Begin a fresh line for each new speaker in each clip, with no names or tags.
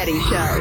Petty Show.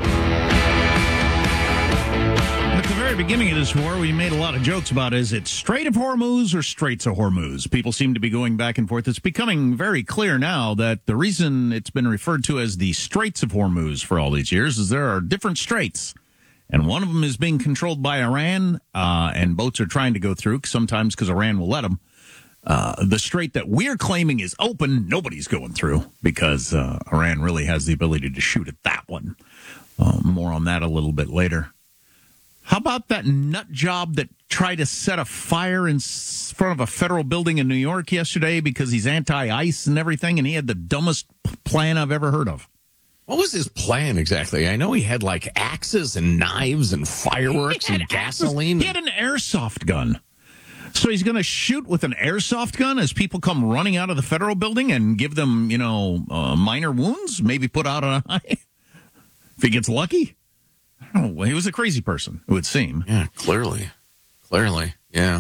At the very beginning of this war, we made a lot of jokes about, is it Strait of Hormuz or Straits of Hormuz? People seem to be going back and forth. It's becoming very clear now that the reason it's been referred to as the Straits of Hormuz for all these years is there are different straits. And one of them is being controlled by Iran, and boats are trying to go through, sometimes because Iran will let them. The strait that we're claiming is open, nobody's going through, because Iran really has the ability to shoot at that one. More on that a little bit later. How about that nut job that tried to set a fire in front of a federal building in New York yesterday because he's anti-ICE and everything, and he had the dumbest plan I've ever heard of?
What was his plan exactly? I know he had like axes and knives and fireworks and gasoline.
He had an airsoft gun. So he's going to shoot with an airsoft gun as people come running out of the federal building and give them, minor wounds, maybe put out an eye if he gets lucky. I don't know. He was a crazy person, it would seem.
Yeah, clearly, yeah.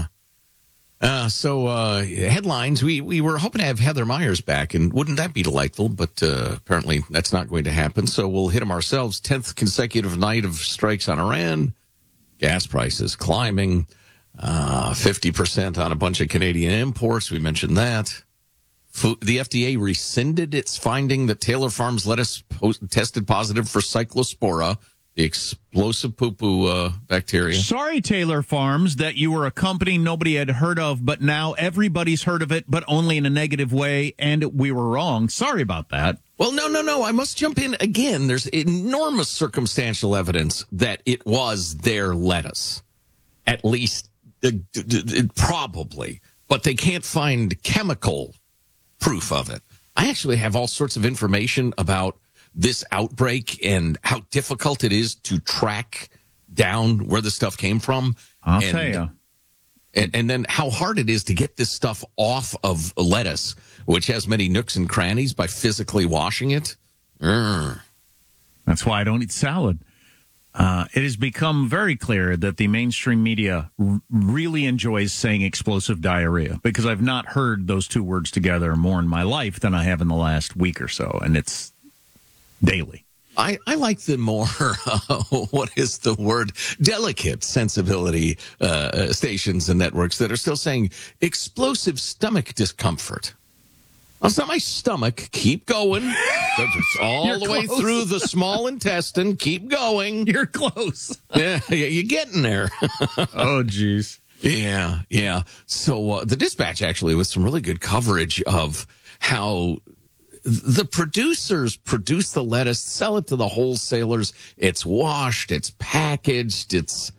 So headlines, we were hoping to have Heather Myers back, and wouldn't that be delightful? But apparently that's not going to happen, so we'll hit them ourselves. 10th consecutive night of strikes on Iran. Gas prices climbing. 50% on a bunch of Canadian imports. We mentioned that. The FDA rescinded its finding that Taylor Farms lettuce tested positive for Cyclospora, the explosive poo-poo bacteria.
Sorry, Taylor Farms, that you were a company nobody had heard of, but now everybody's heard of it, but only in a negative way, and we were wrong. Sorry about that.
Well, no. I must jump in again. There's enormous circumstantial evidence that it was their lettuce. At least, probably. But they can't find chemical proof of it. I actually have all sorts of information about this outbreak and how difficult it is to track down where the stuff came from.
I'll tell you.
And then how hard it is to get this stuff off of lettuce, which has many nooks and crannies, by physically washing it.
That's why I don't eat salad. It has become very clear that the mainstream media really enjoys saying explosive diarrhea, because I've not heard those two words together more in my life than I have in the last week or so, and it's daily.
I like the more, what is the word, delicate sensibility stations and networks that are still saying explosive stomach discomfort. Well, it's not my stomach. Keep going. It's all the way through the small intestine. Keep going.
You're close.
Yeah, you're getting there.
Oh, geez.
Yeah. So the Dispatch actually with some really good coverage of how the producers produce the lettuce, sell it to the wholesalers. It's washed, it's packaged, it's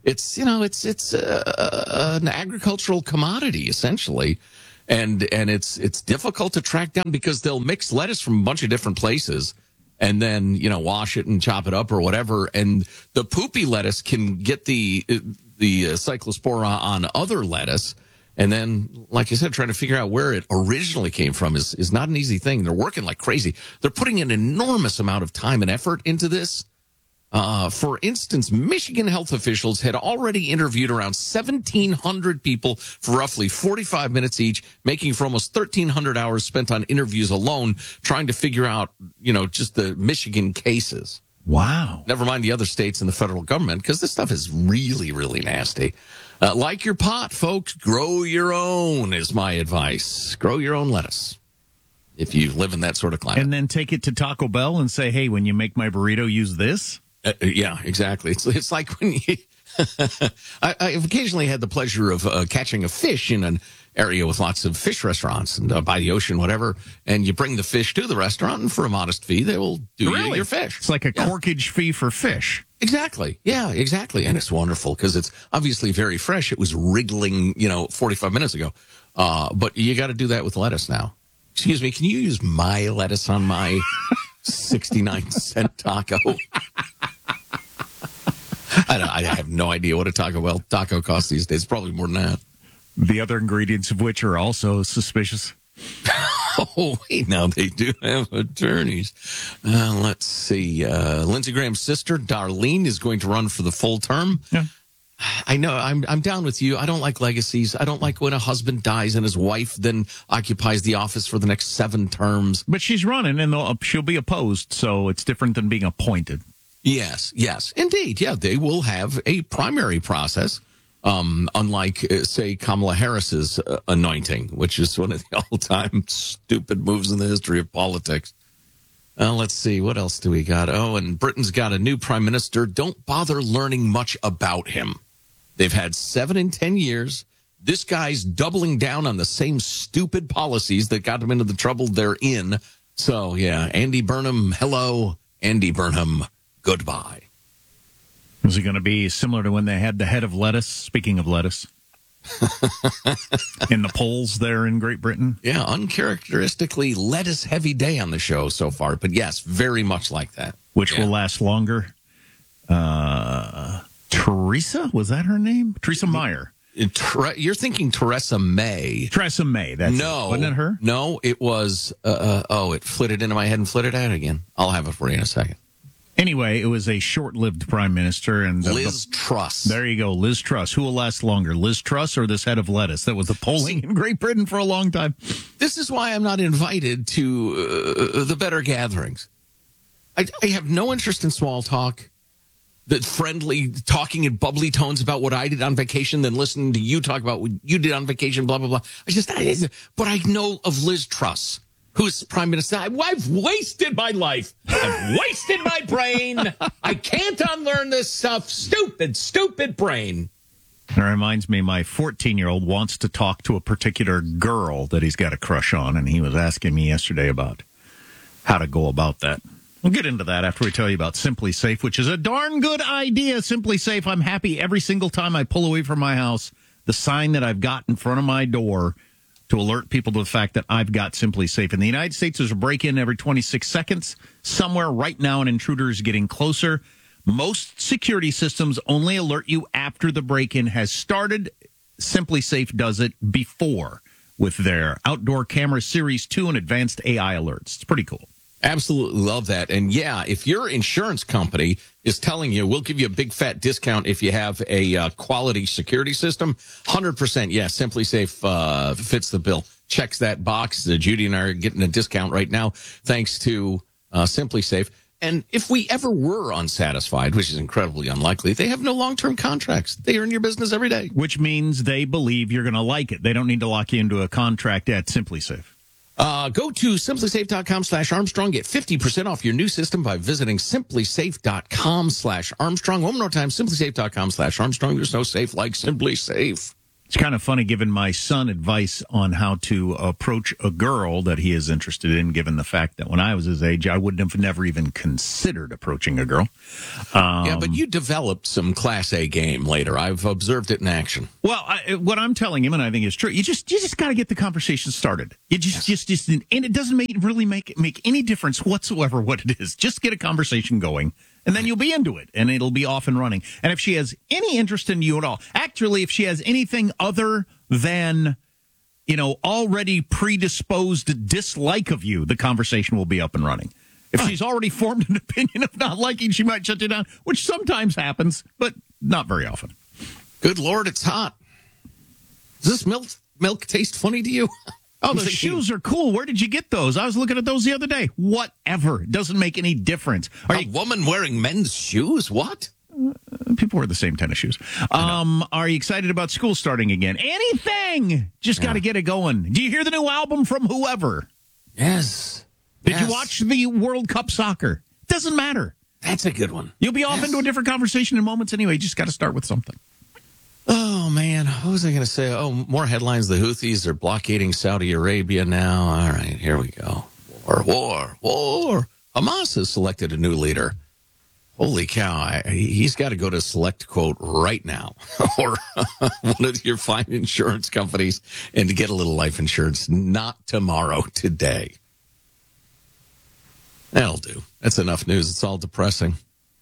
an agricultural commodity essentially. And it's difficult to track down because they'll mix lettuce from a bunch of different places and then, wash it and chop it up or whatever. And the poopy lettuce can get the cyclospora on other lettuce. And then, like I said, trying to figure out where it originally came from is not an easy thing. They're working like crazy. They're putting an enormous amount of time and effort into this. For instance, Michigan health officials had already interviewed around 1,700 people for roughly 45 minutes each, making for almost 1,300 hours spent on interviews alone, trying to figure out, just the Michigan cases.
Wow.
Never mind the other states and the federal government, because this stuff is really, really nasty. Like your pot, folks, grow your own is my advice. Grow your own lettuce if you live in that sort of climate.
And then take it to Taco Bell and say, hey, when you make my burrito, use this.
Yeah, exactly. It's like when you... I've occasionally had the pleasure of catching a fish in an area with lots of fish restaurants and by the ocean, whatever, and you bring the fish to the restaurant, and for a modest fee, they will do you your fish.
It's like a corkage fee for fish.
Exactly. Yeah, exactly. And it's wonderful because it's obviously very fresh. It was wriggling, 45 minutes ago. But you got to do that with lettuce now. Excuse me, can you use my lettuce on my 69-cent taco? I have no idea what a Taco Bell taco costs these days. Probably more than that.
The other ingredients of which are also suspicious.
Oh, wait, now they do have attorneys. Let's see. Lindsey Graham's sister, Darlene, is going to run for the full term.
Yeah.
I know I'm down with you. I don't like legacies. I don't like when a husband dies and his wife then occupies the office for the next 7 terms.
But she's running, and she'll be opposed, so it's different than being appointed.
Yes, indeed. Yeah, they will have a primary process, unlike, say, Kamala Harris's anointing, which is one of the all-time stupid moves in the history of politics. Let's see. What else do we got? Oh, and Britain's got a new prime minister. Don't bother learning much about him. They've had 7 in 10 years. This guy's doubling down on the same stupid policies that got them into the trouble they're in. So, yeah, Andy Burnham, hello. Andy Burnham, goodbye.
Is it going to be similar to when they had the head of lettuce? Speaking of lettuce. In the polls there in Great Britain?
Yeah, uncharacteristically lettuce-heavy day on the show so far. But yes, very much like that.
Which will last longer. Teresa? Was that her name? Teresa Meyer.
You're thinking Theresa May.
Theresa May. That's
no,
it. Wasn't it her?
No, it was. It flitted into my head and flitted out again. I'll have it for you in a second.
Anyway, it was a short-lived prime minister. And
Liz Truss.
There you go, Liz Truss. Who will last longer, Liz Truss or this head of lettuce? That was the polling in Great Britain for a long time.
This is why I'm not invited to the better gatherings. I have no interest in small talk. The friendly talking in bubbly tones about what I did on vacation, then listening to you talk about what you did on vacation, blah, blah, blah. But I know of Liz Truss, who's prime minister. I've wasted my life. I've wasted my brain. I can't unlearn this stuff. Stupid brain.
It reminds me, my 14-year-old wants to talk to a particular girl that he's got a crush on, and he was asking me yesterday about how to go about that. We'll get into that after we tell you about Simply Safe, which is a darn good idea. Simply Safe, I'm happy every single time I pull away from my house, the sign that I've got in front of my door to alert people to the fact that I've got Simply Safe. In the United States, there's a break-in every 26 seconds. Somewhere right now, an intruder is getting closer. Most security systems only alert you after the break-in has started. Simply Safe does it before with their Outdoor Camera Series 2 and advanced AI alerts. It's pretty cool.
Absolutely love that. And yeah, if your insurance company is telling you, we'll give you a big fat discount if you have a quality security system, 100%, yeah, Simply Safe fits the bill. Checks that box. Judy and I are getting a discount right now thanks to Simply Safe. And if we ever were unsatisfied, which is incredibly unlikely, they have no long-term contracts. They are in your business every day.
Which means they believe you're going to like it. They don't need to lock you into a contract at Simply Safe.
Go to simplysafe.com/Armstrong. Get 50% off your new system by visiting simplysafe.com/Armstrong. One more time, simplysafe.com/Armstrong. There's no safe like Simply Safe.
It's kind of funny giving my son advice on how to approach a girl that he is interested in, given the fact that when I was his age, I wouldn't have never even considered approaching a girl.
Yeah, but you developed some Class A game later. I've observed it in action.
Well, what I'm telling him, and I think is true, you just got to get the conversation started. You just, and it doesn't really make any difference whatsoever what it is. Just get a conversation going. And then you'll be into it, and it'll be off and running. And if she has any interest in you at all, actually, if she has anything other than, already predisposed dislike of you, the conversation will be up and running. If she's already formed an opinion of not liking, she might shut you down, which sometimes happens, but not very often.
Good Lord, it's hot. Does this milk taste funny to you?
Oh, the shoes are cool. Where did you get those? I was looking at those the other day. Whatever. It doesn't make any difference.
A woman wearing men's shoes? What?
People wear the same tennis shoes. Are you excited about school starting again? Anything. Just got to get it going. Do you hear the new album from whoever?
Yes.
Did you watch the World Cup soccer? Doesn't matter.
That's a good one.
You'll be off into a different conversation in moments anyway. You just got to start with something.
Oh, man. What was I going to say? Oh, more headlines. The Houthis are blockading Saudi Arabia now. All right, here we go. War. Hamas has selected a new leader. Holy cow. He's got to go to Select Quote right now or one of your fine insurance companies and to get a little life insurance. Not tomorrow, today. That'll do. That's enough news. It's all depressing.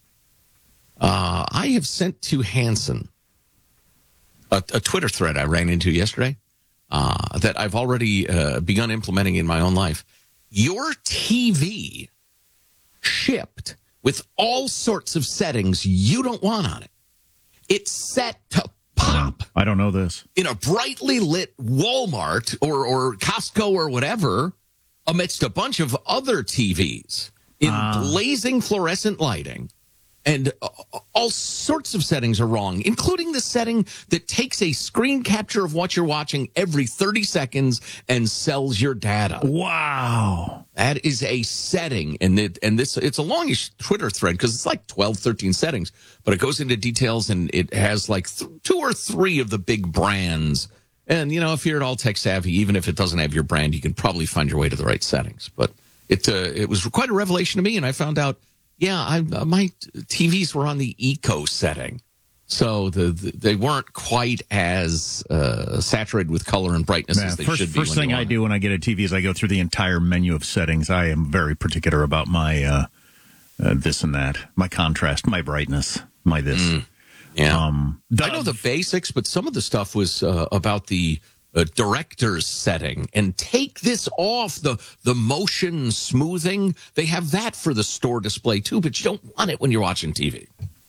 I have sent to Hanson a Twitter thread I ran into yesterday that I've already begun implementing in my own life. Your TV shipped with all sorts of settings you don't want on it. it's set to pop
I don't know this.
in a brightly lit Walmart or Costco or whatever amidst a bunch of other TVs in blazing fluorescent lighting. And all sorts of settings are wrong, including the setting that takes a screen capture of what you're watching every 30 seconds and sells your data.
Wow.
That is a setting. And it's a longish Twitter thread because it's like 12, 13 settings, but it goes into details and it has like 2 or 3 of the big brands. And, you know, if you're at all tech savvy, even if it doesn't have your brand, you can probably find your way to the right settings. But it was quite a revelation to me. And I found out, yeah, my TVs were on the eco setting, so they weren't quite as saturated with color and brightness as they should be.
First thing I do when I get a TV is I go through the entire menu of settings. I am very particular about my this and that, my contrast, my brightness, my this.
Yeah, I know the basics, but some of the stuff was about the director's setting, and take this off the motion smoothing. They have that for the store display too, but you don't want it when you're watching TV.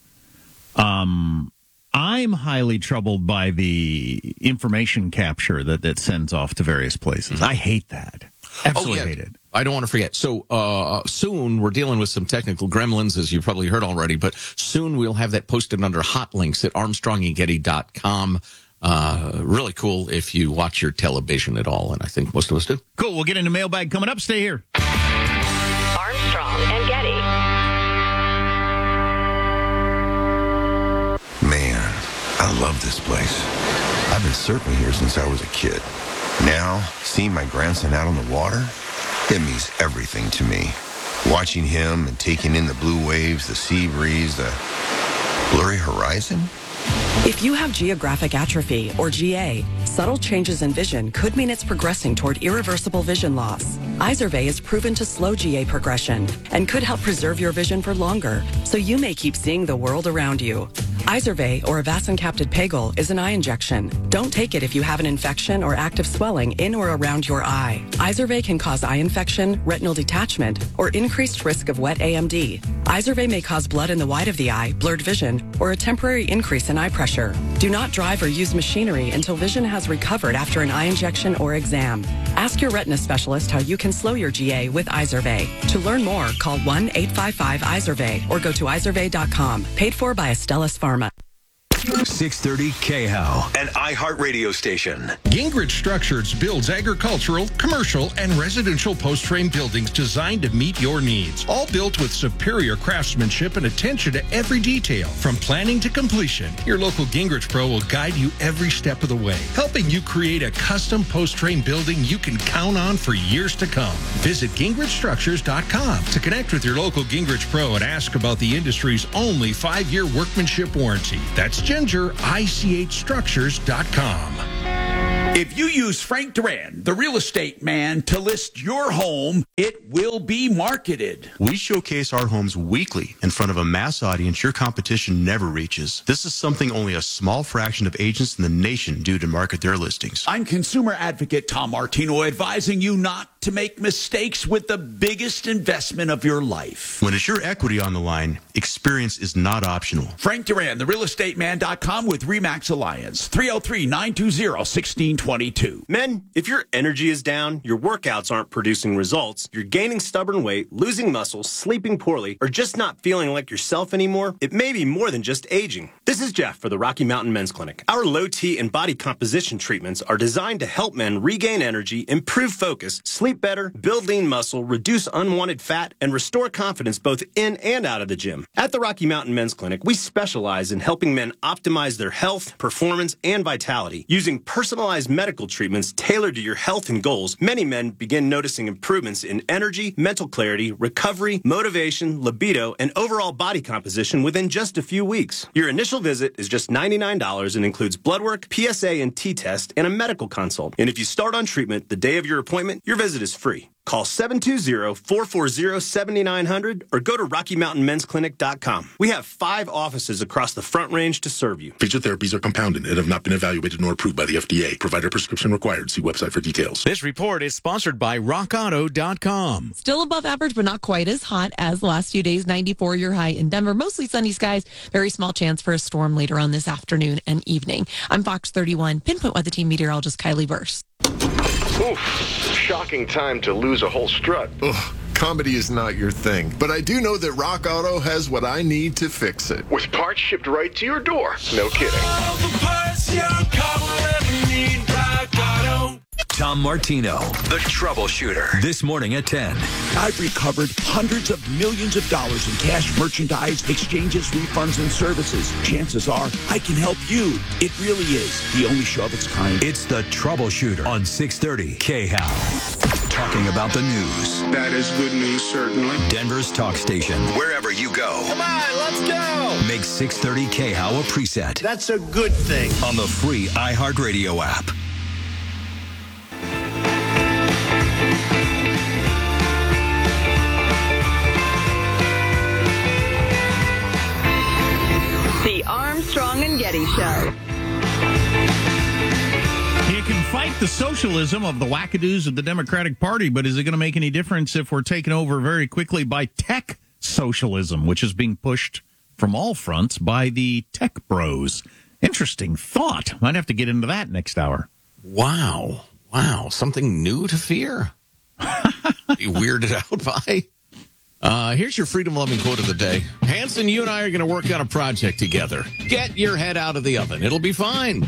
I'm highly troubled by the information capture that sends off to various places. I hate that. Absolutely hate it.
I don't want to forget. So soon we're dealing with some technical gremlins, as you've probably heard already, but soon we'll have that posted under hot links at armstrongandgetty.com. Really cool if you watch your television at all, and I think most of us do.
Cool. We'll get into mailbag coming up. Stay here.
Armstrong and Getty.
Man, I love this place. I've been surfing here since I was a kid. Now, seeing my grandson out on the water, it means everything to me. Watching him and taking in the blue waves, the sea breeze, the blurry horizon.
If you have geographic atrophy, or GA, subtle changes in vision could mean it's progressing toward irreversible vision loss. Izervay is proven to slow GA progression and could help preserve your vision for longer, so you may keep seeing the world around you. Izervay, or avacincaptad pegol, is an eye injection. Don't take it if you have an infection or active swelling in or around your eye. Izervay can cause eye infection, retinal detachment, or increased risk of wet AMD. Izervay may cause blood in the white of the eye, blurred vision, or a temporary increase in eye pressure. Do not drive or use machinery until vision has recovered after an eye injection or exam. Ask your retina specialist how you can slow your GA with Izervay. To learn more, call 1-855-IZERVAY or go to izervay.com. Paid for by Astellas Pharma.
630 KHOW, an iHeartRadio station.
Gingrich Structures builds agricultural, commercial, and residential post-frame buildings designed to meet your needs. All built with superior craftsmanship and attention to every detail, from planning to completion. Your local Gingrich Pro will guide you every step of the way, helping you create a custom post-frame building you can count on for years to come. Visit GingrichStructures.com to connect with your local Gingrich Pro and ask about the industry's only 5-year workmanship warranty. That's GingerICHStructures.com.
If you use Frank Duran, the real estate man, to list your home, it will be marketed.
We showcase our homes weekly in front of a mass audience your competition never reaches. This is something only a small fraction of agents in the nation do to market their listings.
I'm consumer advocate Tom Martino, advising you not to make mistakes with the biggest investment of your life.
When it's your equity on the line, experience is not optional.
Frank Duran, therealestateman.com with RE/MAX Alliance, 303-920-1622.
Men, if your energy is down, your workouts aren't producing results, you're gaining stubborn weight, losing muscle, sleeping poorly, or just not feeling like yourself anymore, it may be more than just aging. This is Jeff for the Rocky Mountain Men's Clinic. Our low T and body composition treatments are designed to help men regain energy, improve focus, sleep better, build lean muscle, reduce unwanted fat, and restore confidence both in and out of the gym. At the Rocky Mountain Men's Clinic, we specialize in helping men optimize their health, performance, and vitality. Using personalized medical treatments tailored to your health and goals, many men begin noticing improvements in energy, mental clarity, recovery, motivation, libido, and overall body composition within just a few weeks. Your initial visit is just $99 and includes blood work, PSA and T-test, and a medical consult. And if you start on treatment the day of your appointment, your visit is free. Call 720-440-7900 or go to RockyMountainMen'sClinic.com. We have 5 offices across the Front Range to serve you.
Physical therapies are compounded and have not been evaluated nor approved by the FDA. Provider prescription required. See website for details.
This report is sponsored by RockAuto.com.
Still above average, but not quite as hot as the last few days. 94 year high in Denver. Mostly sunny skies. Very small chance for a storm later on this afternoon and evening. I'm Fox 31 Pinpoint Weather Team meteorologist Kylie Burse.
Oof, shocking time to lose a whole strut.
Ugh, comedy is not your thing, but I do know that Rock Auto has what I need to fix it.
With parts shipped right to your door. No kidding.
All the parts your car will ever need, Rock Auto. Tom Martino, the troubleshooter. This morning at 10.
I've recovered hundreds of millions of dollars in cash, merchandise, exchanges, refunds, and services. Chances are I can help you. It really is the only show of its kind.
It's the troubleshooter on 630 KHOW. Talking about the news.
That is good news, certainly.
Denver's talk station. Wherever you go.
Come on, let's go.
Make 630 KHOW a preset.
That's a good thing.
On the free iHeartRadio app.
The Armstrong and Getty Show.
You can fight the socialism of the wackadoos of the Democratic Party, but is it going to make any difference if we're taken over very quickly by tech socialism, which is being pushed from all fronts by the tech bros? Interesting thought. Might have to get into that next hour.
Wow. Something new to fear? Be weirded out by? Here's your freedom-loving quote of the day. Hanson, you and I are going to work on a project together. Get your head out of the oven. It'll be fine.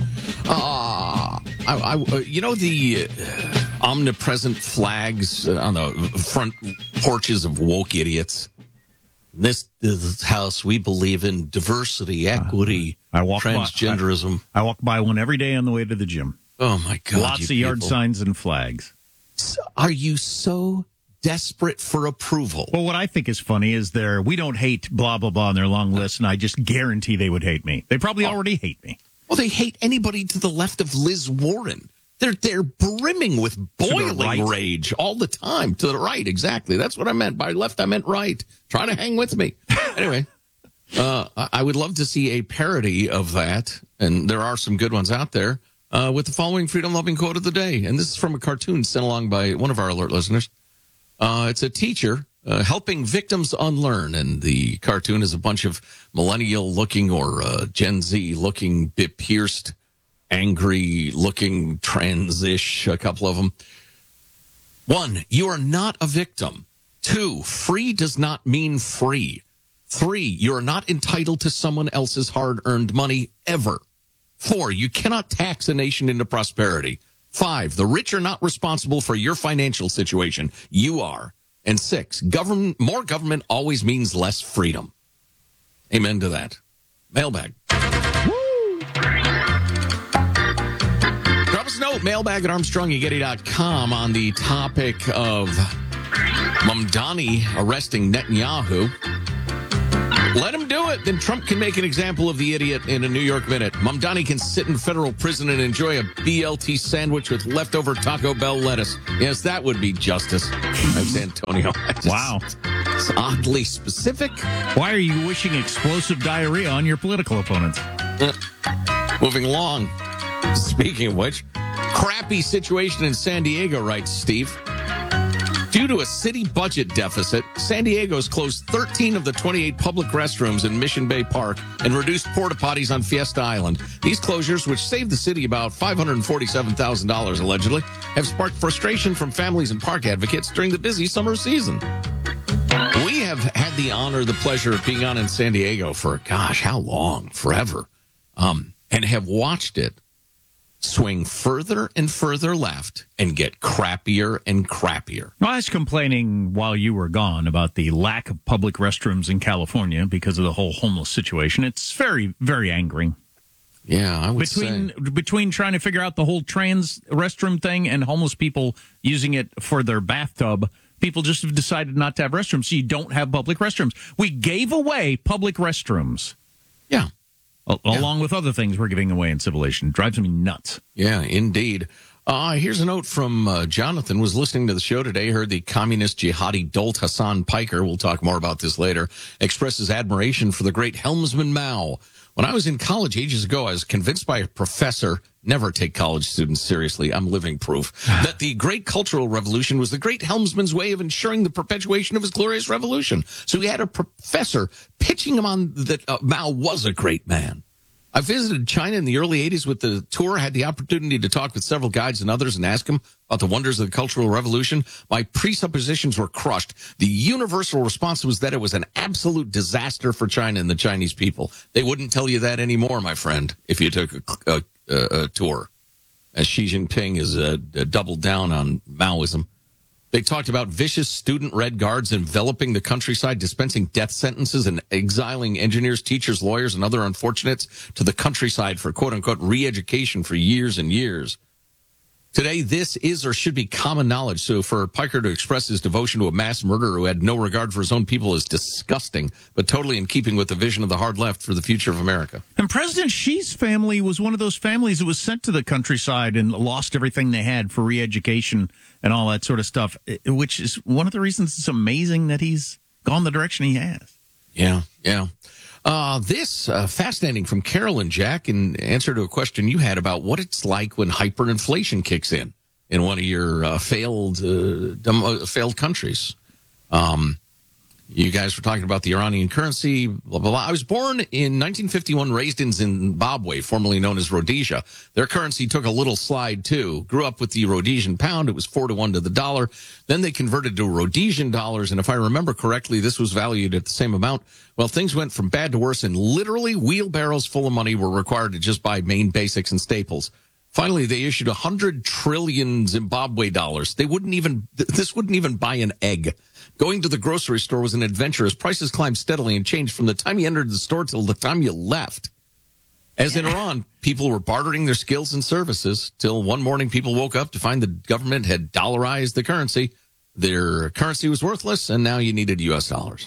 You know the omnipresent flags on the front porches of woke idiots? This house, we believe in diversity, equity, transgenderism.
I walk by one every day on the way to the gym.
Oh, my God.
Lots of yard signs and flags.
Are you so desperate for approval?
Well, what I think is funny is we don't hate blah, blah, blah on their long list, and I just guarantee they would hate me. They probably already hate me.
Well, they hate anybody to the left of Liz Warren. They're brimming with boiling rage all the time. To the right, exactly. That's what I meant. By left, I meant right. Try to hang with me. Anyway, I would love to see a parody of that, and there are some good ones out there, with the following freedom-loving quote of the day. And this is from a cartoon sent along by one of our alert listeners. It's a teacher helping victims unlearn, and the cartoon is a bunch of millennial-looking or Gen Z-looking, pierced, angry-looking, trans-ish, a couple of them. 1, you are not a victim. 2, free does not mean free. 3, you are not entitled to someone else's hard-earned money ever. 4, you cannot tax a nation into prosperity. 5, the rich are not responsible for your financial situation. You are. And 6, more government always means less freedom. Amen to that. Mailbag. Drop us a note, mailbag at ArmstrongandGetty.com on the topic of Mamdani arresting Netanyahu. Let him do it. Then Trump can make an example of the idiot in a New York minute. Mamdani can sit in federal prison and enjoy a BLT sandwich with leftover Taco Bell lettuce. Yes, that would be justice. Thanks, Antonio.
Wow.
It's oddly specific.
Why are you wishing explosive diarrhea on your political opponents?
Moving along. Speaking of which, crappy situation in San Diego, writes Steve. Due to a city budget deficit, San Diego's closed 13 of the 28 public restrooms in Mission Bay Park and reduced porta potties on Fiesta Island. These closures, which saved the city about $547,000 allegedly, have sparked frustration from families and park advocates during the busy summer season. We have had the honor, the pleasure of being on in San Diego for, gosh, how long? Forever. And have watched it swing further and further left and get crappier and crappier.
Well, I was complaining while you were gone about the lack of public restrooms in California because of the whole homeless situation. It's very, very angering.
Yeah, I would say.
Between trying to figure out the whole trans restroom thing and homeless people using it for their bathtub, people just have decided not to have restrooms, so you don't have public restrooms. We gave away public restrooms.
Yeah.
Along with other things we're giving away in civilization. Drives me nuts.
Yeah, indeed. Here's a note from Jonathan, was listening to the show today, heard the communist jihadi dolt Hassan Piker, we'll talk more about this later, expresses admiration for the great helmsman Mao. When I was in college ages ago, I was convinced by a professor, never take college students seriously, I'm living proof, that the great cultural revolution was the great helmsman's way of ensuring the perpetuation of his glorious revolution. So he had a professor pitching him on that Mao was a great man. I visited China in the early 80s with the tour, had the opportunity to talk with several guides and others and ask them about the wonders of the Cultural Revolution. My presuppositions were crushed. The universal response was that it was an absolute disaster for China and the Chinese people. They wouldn't tell you that anymore, my friend, if you took a tour. As Xi Jinping has doubled down on Maoism. They talked about vicious student red guards enveloping the countryside, dispensing death sentences and exiling engineers, teachers, lawyers, and other unfortunates to the countryside for quote-unquote re-education for years and years. Today, this is or should be common knowledge. So for Piker to express his devotion to a mass murderer who had no regard for his own people is disgusting, but totally in keeping with the vision of the hard left for the future of America.
And President Xi's family was one of those families that was sent to the countryside and lost everything they had for re-education and all that sort of stuff, which is one of the reasons it's amazing that he's gone the direction he has.
Yeah. This fascinating from Carolyn, Jack, in answer to a question you had about what it's like when hyperinflation kicks in one of your failed countries. You guys were talking about the Iranian currency, blah, blah, blah. I was born in 1951, raised in Zimbabwe, formerly known as Rhodesia. Their currency took a little slide, too. Grew up with the Rhodesian pound. It was 4-1 to the dollar. Then they converted to Rhodesian dollars, and if I remember correctly, this was valued at the same amount. Well, things went from bad to worse, and literally wheelbarrows full of money were required to just buy main basics and staples. Finally, they issued 100 trillion Zimbabwe dollars. This wouldn't even buy an egg. Going to the grocery store was an adventure as prices climbed steadily and changed from the time you entered the store till the time you left. As in Iran, people were bartering their skills and services till one morning people woke up to find the government had dollarized the currency. Their currency was worthless, and now you needed U.S. dollars.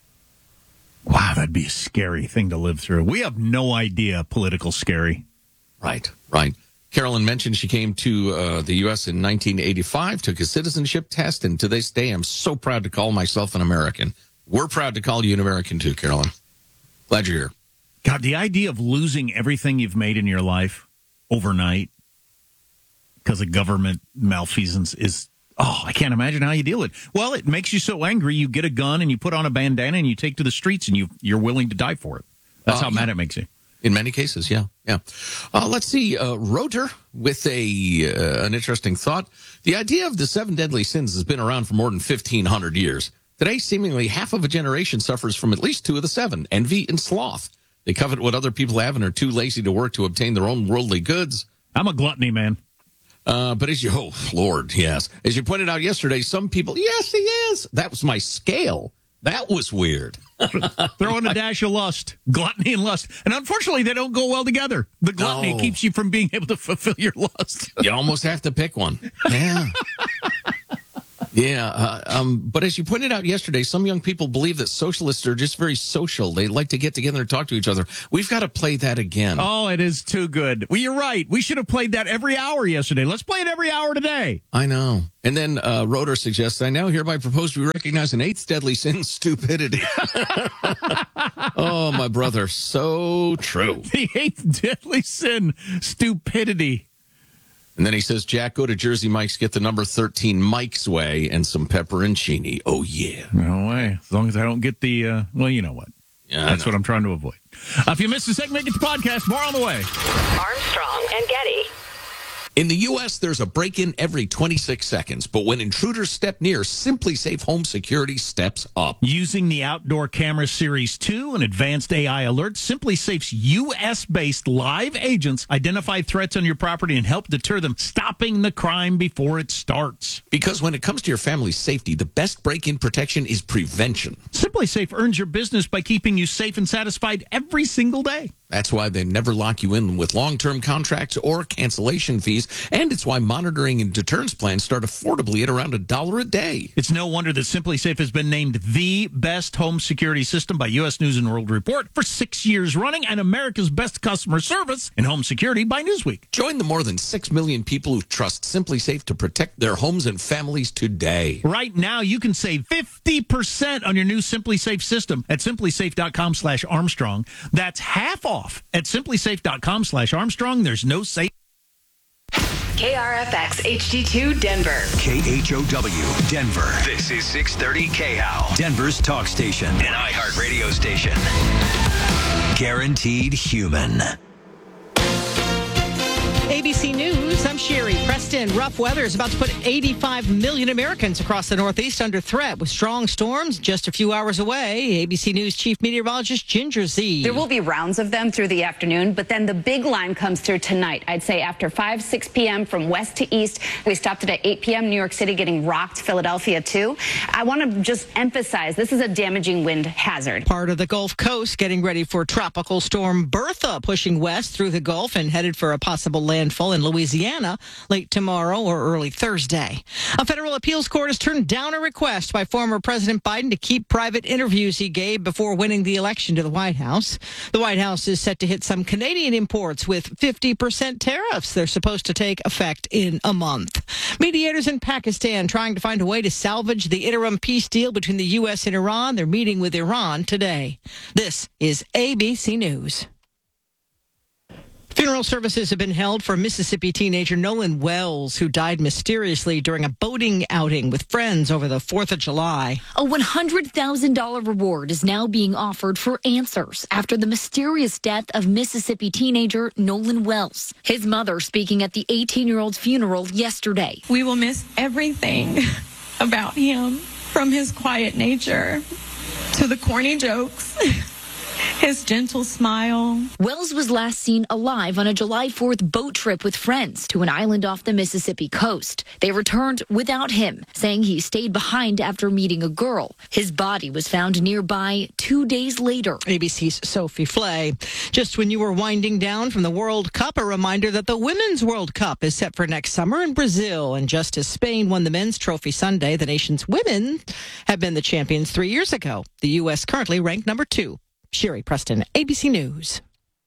Wow, that'd be a scary thing to live through. We have no idea political scary.
Right. Carolyn mentioned she came to the U.S. in 1985, took a citizenship test, and to this day, I'm so proud to call myself an American. We're proud to call you an American, too, Carolyn. Glad you're here.
God, the idea of losing everything you've made in your life overnight because of government malfeasance is, I can't imagine how you deal with it. Well, it makes you so angry, you get a gun and you put on a bandana and you take to the streets and you're willing to die for it. That's how mad it makes you.
In many cases, yeah. Let's see. Rotor with an interesting thought. The idea of the 7 deadly sins has been around for more than 1,500 years. Today, seemingly half of a generation suffers from at least 2 of the 7, envy and sloth. They covet what other people have and are too lazy to work to obtain their own worldly goods.
I'm a gluttony, man.
But as you pointed out yesterday, some people, yes, he is. That was my scale. That was weird.
Throw in a dash of lust, gluttony and lust. And unfortunately, they don't go well together. The gluttony keeps you from being able to fulfill your lust.
You almost have to pick one. But as you pointed out yesterday, some young people believe that socialists are just very social. They like to get together and talk to each other. We've got to play that again.
Oh, it is too good. Well, you're right. We should have played that every hour yesterday. Let's play it every hour today.
I know. And then Rotor suggests, I now hereby propose we recognize an 8th deadly sin, stupidity. Oh, my brother. So true.
The 8th deadly sin, stupidity.
And then he says, Jack, go to Jersey Mike's, get the number 13 Mike's Way and some pepperoncini. Oh, yeah.
No way. As long as I don't get the, you know what.
Yeah,
that's what I'm trying to avoid. If you missed the segment, get the podcast. More on the way.
Armstrong and Getty.
In the U.S., there's a break-in every 26 seconds, but when intruders step near, Simply Safe Home Security steps up.
Using the Outdoor Camera Series 2 and advanced AI alerts, Simply Safe's U.S.-based live agents identify threats on your property and help deter them, stopping the crime before it starts.
Because when it comes to your family's safety, the best break-in protection is prevention.
Simply Safe earns your business by keeping you safe and satisfied every single day.
That's why they never lock you in with long-term contracts or cancellation fees. And it's why monitoring and deterrence plans start affordably at around $1 a day.
It's no wonder that SimpliSafe has been named the best home security system by U.S. News & World Report for 6 years running and America's best customer service in home security by Newsweek.
Join the more than 6 million people who trust SimpliSafe to protect their homes and families today.
Right now, you can save 50% on your new SimpliSafe system at simplisafe.com/Armstrong. That's half off at simplisafe.com/Armstrong. There's no safe.
KRFX HD2 Denver.
KHOW Denver. This is 630 KHOW, Denver's talk station, an iHeart radio station. Guaranteed human.
ABC News, I'm Sherry Preston. Rough weather is about to put 85 million Americans across the Northeast under threat with strong storms just a few hours away. ABC News Chief Meteorologist Ginger Z.
There will be rounds of them through the afternoon, but then the big line comes through tonight. I'd say after 5, 6 p.m. from west to east. We stopped it at 8 p.m. New York City getting rocked, Philadelphia too. I want to just emphasize this is a damaging wind hazard.
Part of the Gulf Coast getting ready for Tropical Storm Bertha pushing west through the Gulf and headed for a possible landfall in Louisiana late tomorrow or early Thursday. A federal appeals court has turned down a request by former President Biden to keep private interviews he gave before winning the election to the White House. The White House is set to hit some Canadian imports with 50% tariffs. They're supposed to take effect in a month. Mediators in Pakistan trying to find a way to salvage the interim peace deal between the U.S. and Iran. They're meeting with Iran today. This is ABC News. Funeral services have been held for Mississippi teenager Nolan Wells, who died mysteriously during a boating outing with friends over the 4th of July.
A $100,000 reward is now being offered for answers after the mysterious death of Mississippi teenager Nolan Wells. His mother speaking at the 18-year-old's funeral yesterday.
We will miss everything about him, from his quiet nature to the corny jokes. His gentle smile.
Wells was last seen alive on a July 4th boat trip with friends to an island off the Mississippi coast. They returned without him, saying he stayed behind after meeting a girl. His body was found nearby 2 days later.
ABC's Sophie Flay. Just when you were winding down from the World Cup, a reminder that the Women's World Cup is set for next summer in Brazil. And just as Spain won the men's trophy Sunday, the nation's women have been the champions 3 years ago. The U.S. currently ranked number 2. Sherry Preston, ABC News.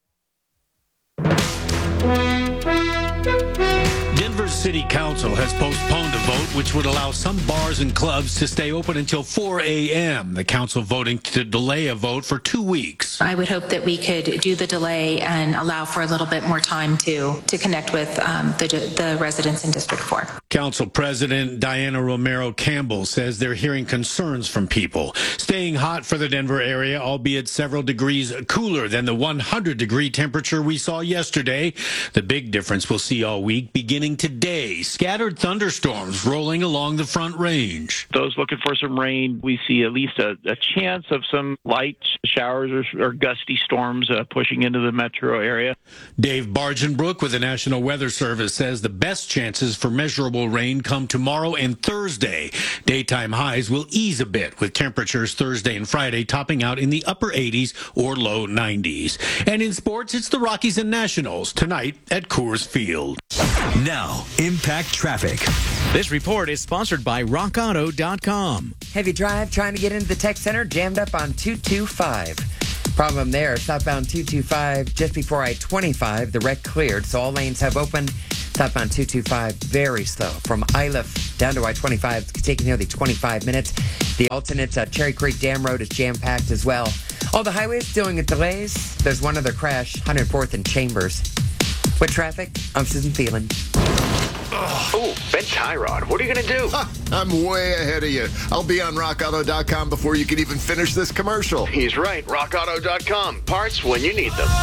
Denver City Council has postponed a vote which would allow some bars and clubs to stay open until 4 a.m. The council voting to delay a vote for 2 weeks.
I would hope that we could do the delay and allow for a little bit more time to connect with the residents in District 4.
Council President Diana Romero Campbell says they're hearing concerns from people. Staying hot for the Denver area, albeit several degrees cooler than the 100-degree temperature we saw yesterday. The big difference we'll see all week beginning today. Scattered thunderstorms rolling along the Front Range.
Those looking for some rain, we see at least a chance of some light showers or gusty storms pushing into the metro area.
Dave Bargenbrook with the National Weather Service says the best chances for measurable rain come tomorrow and Thursday. Daytime highs will ease a bit with temperatures Thursday and Friday topping out in the upper 80s or low 90s. And in sports, it's the Rockies and Nationals tonight at Coors Field.
Now, Impact Traffic.
This report is sponsored by RockAuto.com.
Heavy drive trying to get into the tech center, jammed up on 225. Problem there, southbound 225 just before I-25. The wreck cleared, so all lanes have opened. Southbound 225 very slow from Iliff down to I-25. It's taking nearly 25 minutes. The alternate Cherry Creek Dam Road is jam-packed as well. All the highways dealing with delays. There's one other crash, 104th and Chambers. With traffic, I'm Susan Thielen.
Oh, Ben Tyrod, what are you going to do?
I'm way ahead of you. I'll be on rockauto.com before you can even finish this commercial.
He's right. rockauto.com. Parts when you need them.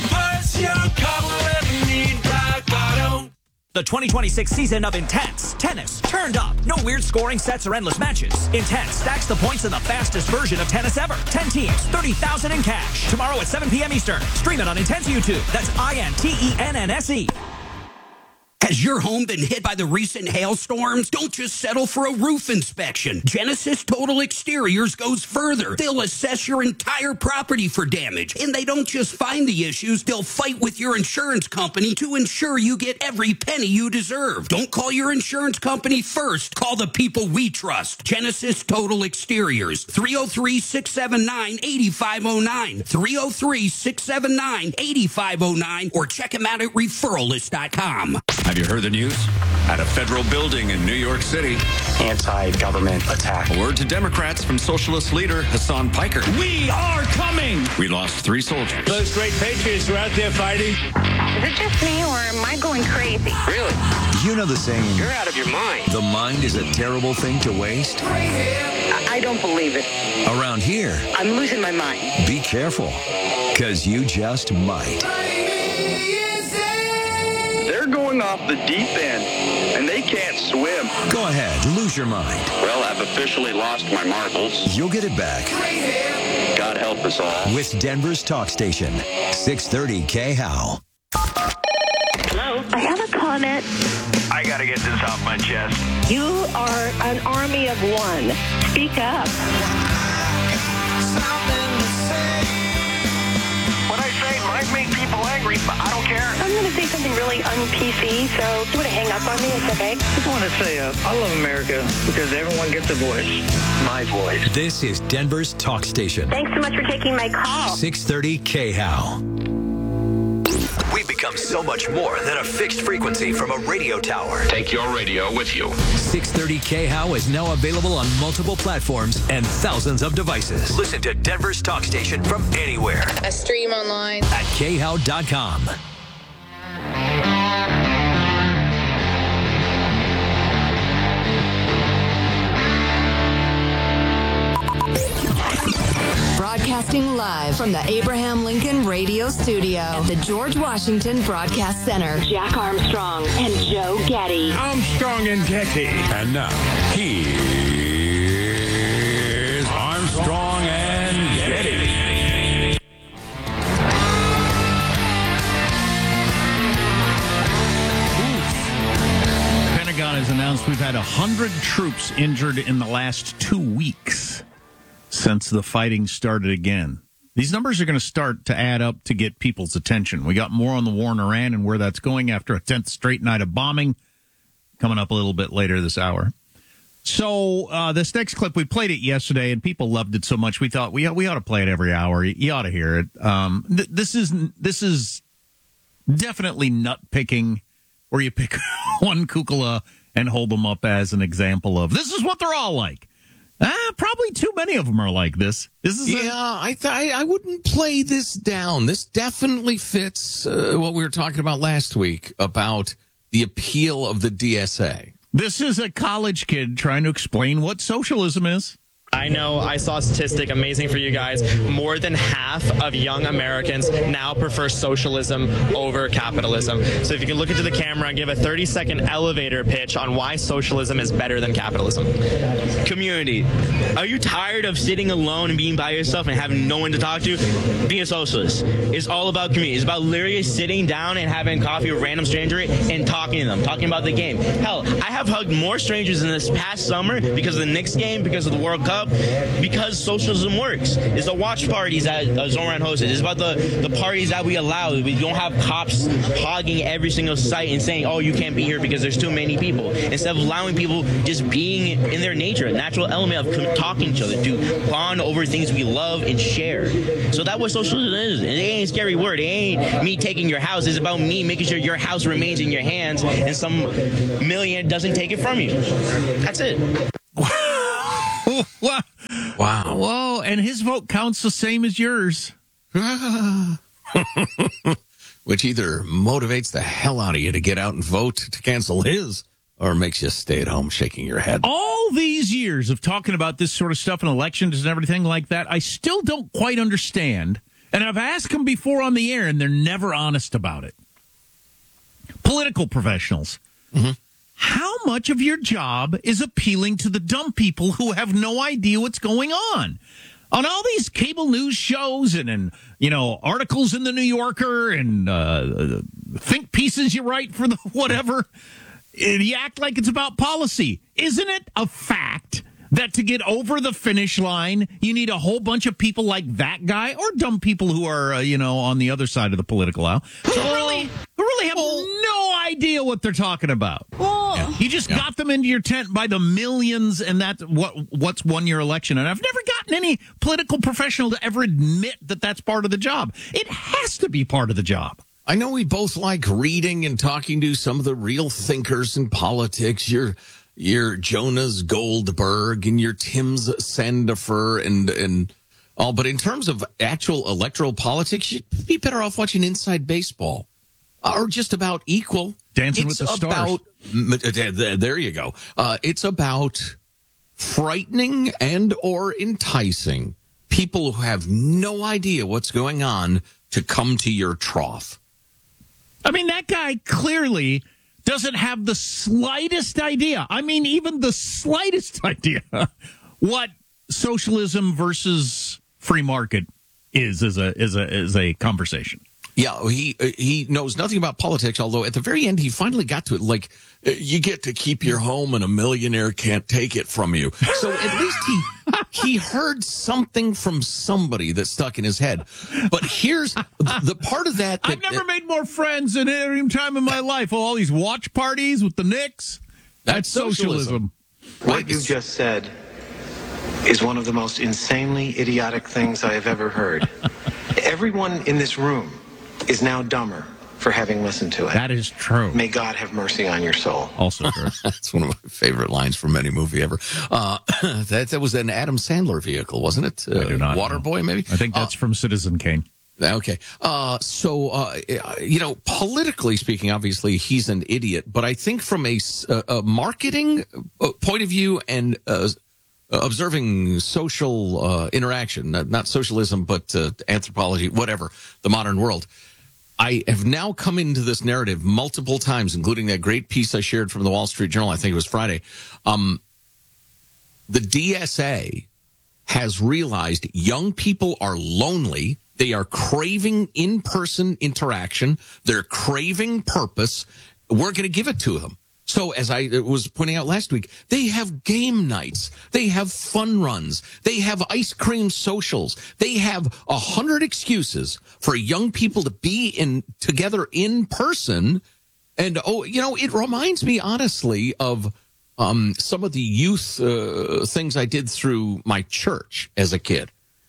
The 2026 season of Intense Tennis turned up. No weird scoring sets or endless matches. Intense stacks the points in the fastest version of tennis ever. 10 teams, $30,000 in cash. Tomorrow at 7 p.m. Eastern. Stream it on Intense YouTube. That's INTENNSE.
Has your home been hit by the recent hailstorms? Don't just settle for a roof inspection. Genesis Total Exteriors goes further. They'll assess your entire property for damage. And they don't just find the issues, they'll fight with your insurance company to ensure you get every penny you deserve. Don't call your insurance company first. Call the people we trust. Genesis Total Exteriors. 303-679-8509. 303-679-8509. Or check them out at referralist.com.
Have you heard the news? At a federal building in New York City.
Anti-government attack.
A word to Democrats from socialist leader Hassan Piker.
We are coming!
We lost 3 soldiers.
Those great patriots are out there fighting.
Is it just me, or am I going crazy?
Really?
You know the saying,
You're out of your mind.
The mind is a terrible thing to waste.
I don't believe it.
Around here,
I'm losing my mind.
be careful, because you just might.
they're going off the deep end, and they can't swim.
Go ahead, lose your mind.
Well, I've officially lost my marbles.
You'll get it back.
God help us all.
With Denver's talk station, 630 KHOW.
Hello? I have a comment.
I gotta get this off my chest.
You are an army of one. Speak up.
What I say might make people angry, but I don't care.
I'm going to say something really un-PC, so if you want to hang up on me, it's okay.
I just want to say I love America because everyone gets a voice. My voice.
This is Denver's talk station.
Thanks so much for taking my call.
630 KHOW. We've become so much more than a fixed frequency from a radio tower.
Take your radio with you.
630 KHOW is now available on multiple platforms and thousands of devices. Listen to Denver's talk station from anywhere
I stream online
at KHOW.com.
broadcasting live from the Abraham Lincoln Radio Studio at the George Washington Broadcast Center. Jack Armstrong and Joe Getty.
Armstrong and Getty.
And now, here's Armstrong and Getty.
The Pentagon has announced we've had 100 troops injured in the last 2 weeks since the fighting started again. These numbers are going to start to add up to get people's attention. We got more on the war in Iran and where that's going after a 10th straight night of bombing coming up a little bit later this hour. So this next clip, we played it yesterday, and people loved it so much we thought we ought to play it every hour. You ought to hear it. This is definitely nut-picking, where you pick one kukla and hold them up as an example of, this is what they're all like. Probably too many of them are like this.
I wouldn't play this down. This definitely fits what we were talking about last week about the appeal of the DSA.
This is a college kid trying to explain what socialism is.
I know I saw a statistic, amazing for you guys. More than half of young Americans now prefer socialism over capitalism. So if you can look into the camera and give a 30-second elevator pitch on why socialism is better than capitalism.
Community. Are you tired of sitting alone and being by yourself and having no one to talk to? Being a socialist is all about community. It's about literally sitting down and having coffee with a random stranger and talking to them, talking about the game. Hell, I have hugged more strangers in this past summer because of the Knicks game, because of the World Cup, because socialism works. It's the watch parties that Zoran hosted. It's about the parties that we allow. We don't have cops hogging every single site and saying, oh, you can't be here because there's too many people. Instead of allowing people just being in their nature, a natural element of talking to each other, to bond over things we love and share. So that's what socialism is. It ain't a scary word. It ain't me taking your house. It's about me making sure your house remains in your hands and some millionaire doesn't take it from you. That's it.
Wow. Whoa, and his vote counts the same as yours.
Which either motivates the hell out of you to get out and vote to cancel his, or makes you stay at home shaking your head.
All these years of talking about this sort of stuff in elections and everything like that, I still don't quite understand. And I've asked them before on the air, and they're never honest about it. Political professionals. Mm-hmm. How much of your job is appealing to the dumb people who have no idea what's going on? On all these cable news shows and in, articles in the New Yorker and think pieces you write for the whatever. You act like it's about policy. Isn't it a fact that to get over the finish line, you need a whole bunch of people like that guy or dumb people who are, on the other side of the political aisle who really have no idea what they're talking about. You just got them into your tent by the millions, and that's what's won your election. And I've never gotten any political professional to ever admit that that's part of the job. It has to be part of the job.
I know we both like reading and talking to some of the real thinkers in politics. Your Jonas Goldberg and your Tim's Sandifer and all. But in terms of actual electoral politics, you'd be better off watching Inside Baseball or just about equal.
Dancing with the Stars.
There you go. It's about frightening and or enticing people who have no idea what's going on to come to your trough.
I mean, that guy clearly doesn't have the slightest idea. I mean, even the slightest idea what socialism versus free market is as a conversation.
Yeah, he knows nothing about politics, although at the very end he finally got to it. Like, you get to keep your home and a millionaire can't take it from you. So at least he heard something from somebody that stuck in his head. But here's the part of that
I've never made more friends in any time in my life. All these watch parties with the Knicks. That's socialism.
What you just said is one of the most insanely idiotic things I have ever heard. Everyone in this room is now dumber for having listened to it.
That is true.
May God have mercy on your soul.
Also true.
That's one of my favorite lines from any movie ever. That was an Adam Sandler vehicle, wasn't it?
I do not
Waterboy, maybe?
I think that's from Citizen Kane.
Okay. Politically speaking, obviously, he's an idiot. But I think from a marketing point of view and observing social interaction, not socialism, but anthropology, whatever, the modern world, I have now come into this narrative multiple times, including that great piece I shared from the Wall Street Journal, I think it was Friday. The DSA has realized young people are lonely. They are craving in-person interaction. They're craving purpose. We're going to give it to them. So as I was pointing out last week, they have game nights. They have fun runs. They have ice cream socials. They have 100 excuses for young people to be together in person. And, it reminds me, honestly, of some of the youth things I did through my church as a kid.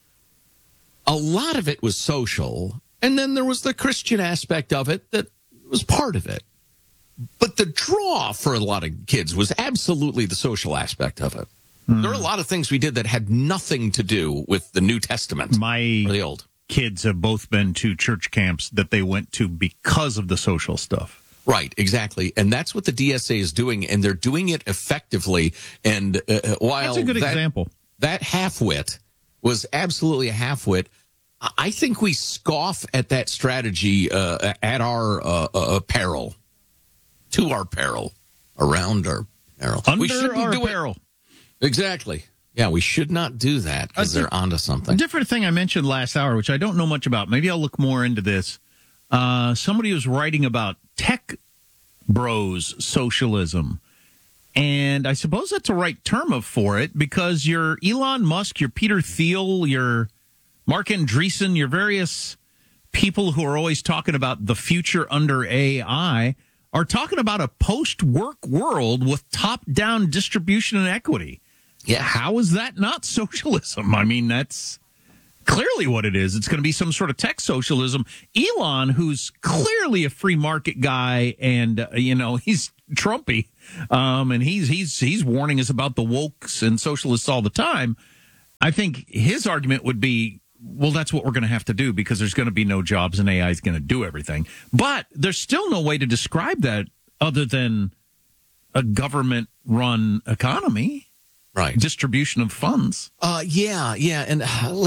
A lot of it was social, and then there was the Christian aspect of it that was part of it. But the draw for a lot of kids was absolutely the social aspect of it. There were a lot of things we did that had nothing to do with the New Testament.
My
or the Old.
Kids have both been to church camps that they went to because of the social stuff.
Right, exactly. And that's what the DSA is doing, and they're doing it effectively. And while
that's a good example.
That half-wit was absolutely a half-wit. I think we scoff at that strategy at our peril. To our peril, around our peril.
Under our peril.
Exactly. Yeah, we should not do that because they're onto something.
A different thing I mentioned last hour, which I don't know much about. Maybe I'll look more into this. Somebody was writing about tech bros socialism. And I suppose that's a right term for it because your Elon Musk, your Peter Thiel, your Mark Andreessen, your various people who are always talking about the future under AI are talking about a post-work world with top-down distribution and equity.
Yeah.
How is that not socialism? I mean, that's clearly what it is. It's going to be some sort of tech socialism. Elon, who's clearly a free market guy, and, he's Trumpy, and he's warning us about the wokes and socialists all the time. I think his argument would be, well, that's what we're going to have to do because there's going to be no jobs and AI is going to do everything. But there's still no way to describe that other than a government-run economy,
right?
Distribution of funds.
Yeah, and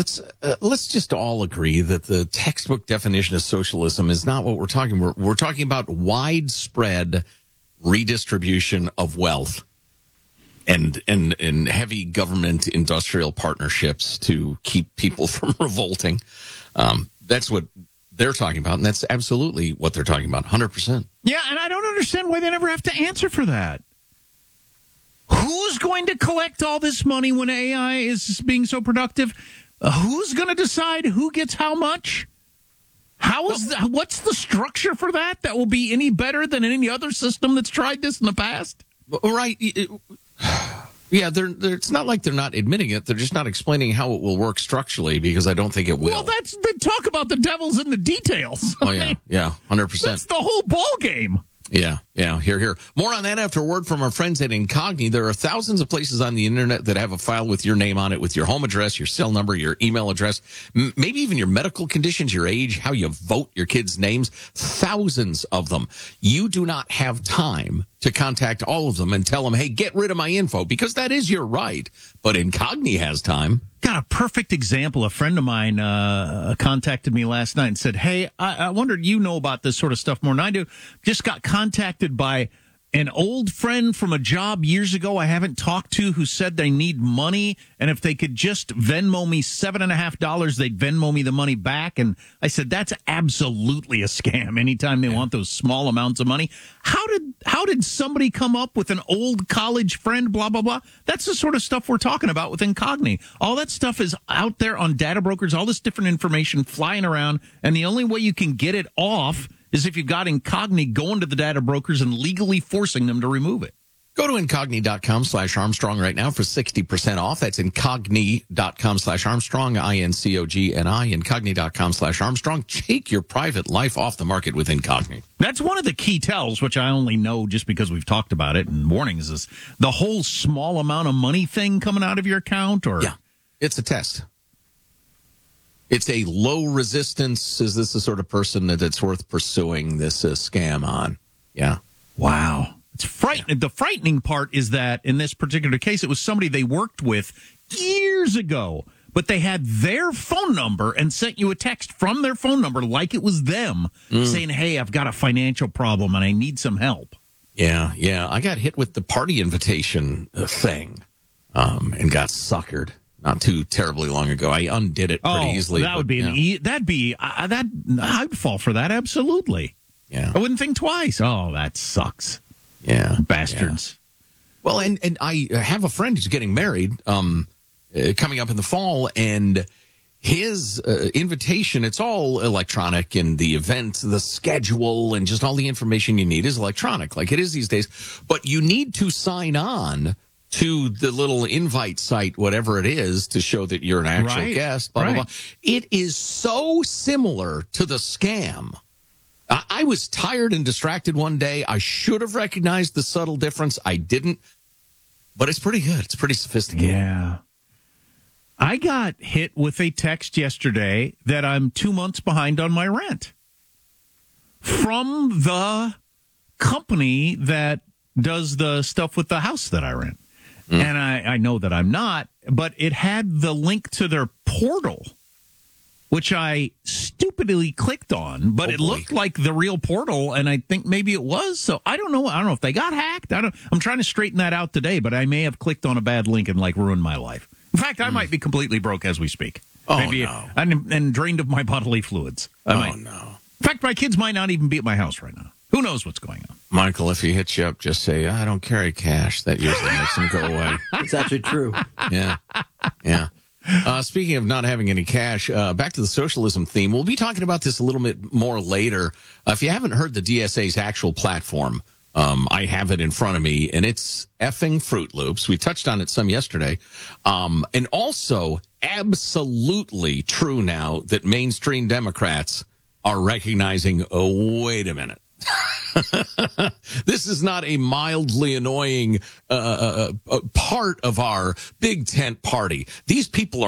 let's just all agree that the textbook definition of socialism is not what we're talking about. We're talking about widespread redistribution of wealth. And heavy government industrial partnerships to keep people from revolting. That's what they're talking about, and that's absolutely what they're talking about, 100%.
Yeah, and I don't understand why they never have to answer for that. Who's going to collect all this money when AI is being so productive? Who's going to decide who gets how much? What's the structure for that will be any better than any other system that's tried this in the past?
Right. Yeah, it's not like they're not admitting it. They're just not explaining how it will work structurally, because I don't think it will.
Well, they talk about the devil's in the details.
Oh, yeah, 100%.
That's the whole ball game.
Yeah, here. More on that after a word from our friends at Incogni. There are thousands of places on the internet that have a file with your name on it, with your home address, your cell number, your email address, maybe even your medical conditions, your age, how you vote, your kids' names. Thousands of them. You do not have time to contact all of them and tell them, hey, get rid of my info, because that is your right. But Incogni has time.
Got a perfect example. A friend of mine contacted me last night and said, hey, I wondered, you know about this sort of stuff more than I do. Just got contacted by an old friend from a job years ago I haven't talked to, who said they need money, and if they could just Venmo me $7.50, they'd Venmo me the money back. And I said, that's absolutely a scam. Anytime they want those small amounts of money. How did somebody come up with an old college friend, blah, blah, blah? That's the sort of stuff we're talking about with Incogni. All that stuff is out there on data brokers, all this different information flying around, and the only way you can get it off is if you've got Incogni going to the data brokers and legally forcing them to remove it.
Go to Incogni.com/Armstrong right now for 60% off. That's Incogni.com/Armstrong, INCOGNI, Incogni.com/Armstrong. Take your private life off the market with Incogni.
That's one of the key tells, which I only know just because we've talked about it in warnings, is the whole small amount of money thing coming out of your account.
Yeah, it's a test. It's a low resistance. Is this the sort of person that's worth pursuing this scam on? Yeah.
Wow. It's frightening. The frightening part is that in this particular case, it was somebody they worked with years ago, but they had their phone number and sent you a text from their phone number like it was them saying, hey, I've got a financial problem and I need some help.
Yeah. I got hit with the party invitation thing and got suckered. Not too terribly long ago. I undid it pretty easily.
That would be I'd fall for that, absolutely.
Yeah.
I wouldn't think twice. Oh, that sucks.
Yeah.
Bastards.
Yeah. Well, and I have a friend who's getting married coming up in the fall, and his invitation, it's all electronic, and the event, the schedule, and just all the information you need is electronic, like it is these days. But you need to sign on to the little invite site, whatever it is, to show that you're an actual guest, blah, blah, blah. It is so similar to the scam. I was tired and distracted one day. I should have recognized the subtle difference. I didn't, but it's pretty good. It's pretty sophisticated.
Yeah. I got hit with a text yesterday that I'm 2 months behind on my rent from the company that does the stuff with the house that I rent. And I know that I'm not, but it had the link to their portal, which I stupidly clicked on, but it looked like the real portal, and I think maybe it was. So I don't know. I don't know if they got hacked. I'm trying to straighten that out today, but I may have clicked on a bad link and ruined my life. In fact, I might be completely broke as we speak.
No.
And drained of my bodily fluids.
No.
In fact, my kids might not even be at my house right now. Who knows what's going on?
Michael, if he hits you up, just say, I don't carry cash. That usually makes him go away.
It's actually true.
Yeah. Speaking of not having any cash, back to the socialism theme. We'll be talking about this a little bit more later. If you haven't heard the DSA's actual platform, I have it in front of me, and it's effing Fruit Loops. We touched on it some yesterday. And also, absolutely true now that mainstream Democrats are recognizing, oh, wait a minute. This is not a mildly annoying part of our big tent party. These people are